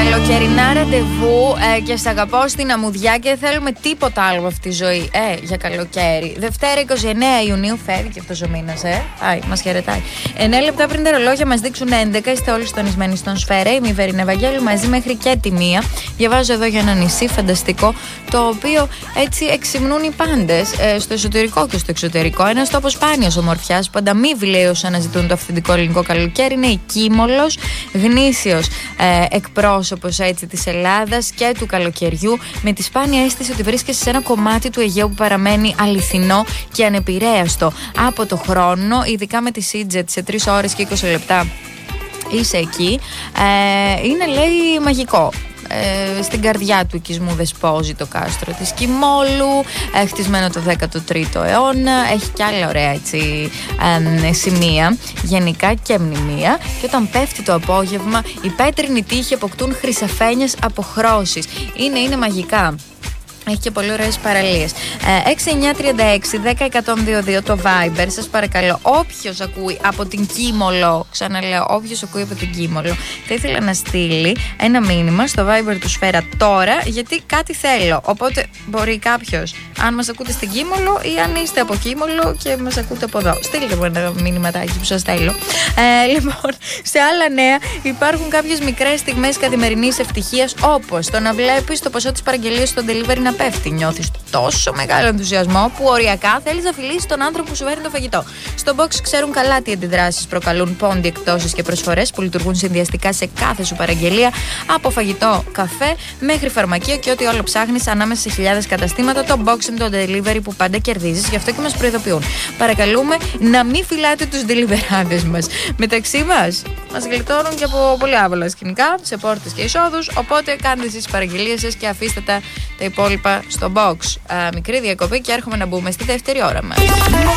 Καλοκαιρινά ραντεβού και σ' αγαπώ στην αμμουδιά και δεν θέλουμε τίποτα άλλο από αυτή τη ζωή. Για καλοκαίρι. Δευτέρα 29 Ιουνίου φεύγει αυτός ο μήνας. Μας χαιρετάει. 9 λεπτά πριν τα ρολόγια μας δείξουν 11. Είστε όλοι στονισμένοι στον Σφαίρα. Είμαι η Βερίνα Ευαγγέλου μαζί μέχρι και τη 1. Διαβάζω εδώ για ένα νησί φανταστικό, το οποίο έτσι εξυμνούν οι πάντες στο εσωτερικό και στο εξωτερικό. Ένας τόπος σπάνιας ομορφιάς που ανταμείβει αναζητούν το αυθεντικό ελληνικό καλοκαίρι. Είναι η Κίμολος, γνήσιος εκπρόσωπος έτσι της Ελλάδας και του καλοκαιριού, με τη σπάνια αίσθηση ότι βρίσκεσαι σε ένα κομμάτι του Αιγαίου που παραμένει αληθινό και ανεπηρέαστο από το χρόνο, ειδικά με τη Seajet σε 3 ώρες και 20 λεπτά είσαι εκεί. Είναι, λέει, μαγικό. Στην καρδιά του οικισμού δεσπόζει το κάστρο της Κιμόλου, χτισμένο το 13ο αιώνα. Έχει και άλλα ωραία έτσι, σημεία γενικά και μνημεία. Και όταν πέφτει το απόγευμα, οι πέτρινοι τοίχοι αποκτούν χρυσαφένιες αποχρώσεις. Είναι μαγικά. Έχει και πολύ ωραίες παραλίες. 6936-10122 το Viber. Σας παρακαλώ, όποιος ακούει από την Κίμολο, ξαναλέω, όποιος ακούει από την Κίμολο, θα ήθελα να στείλει ένα μήνυμα στο Viber του Σφαίρα τώρα, γιατί κάτι θέλω. Οπότε μπορεί κάποιος, αν μας ακούτε στην Κίμολο ή αν είστε από Κίμολο και μας ακούτε από εδώ, στείλτε μου ένα μήνυματάκι που σας θέλω. Λοιπόν, σε άλλα νέα, υπάρχουν κάποιες μικρές στιγμές καθημερινής ευτυχίας, όπως το να βλέπεις το ποσό της παραγγελίας στο delivery να πέφτει. Νιώθεις τόσο μεγάλο ενθουσιασμό που οριακά θέλεις να φιλήσεις τον άνθρωπο που σου φέρνει το φαγητό. Στο Box ξέρουν καλά τι αντιδράσεις προκαλούν πόντι, εκπτώσεις και προσφορές που λειτουργούν συνδυαστικά σε κάθε σου παραγγελία, από φαγητό, καφέ μέχρι φαρμακείο και ό,τι όλο ψάχνεις ανάμεσα σε χιλιάδες καταστήματα. Το Box είναι το delivery που πάντα κερδίζεις, γι' αυτό και μας προειδοποιούν. Παρακαλούμε να μην φυλάτε τους deliverάδες μας. Μεταξύ μας γλιτώνουν και από πολύ άβολα σκηνικά σε πόρτες και εισόδους. Οπότε κάντε εσείς τις παραγγελίες σας και αφήστε τα υπόλοιπα στο Box. Μικρή διακοπή και έρχομαι να μπούμε στη δεύτερη ώρα μας.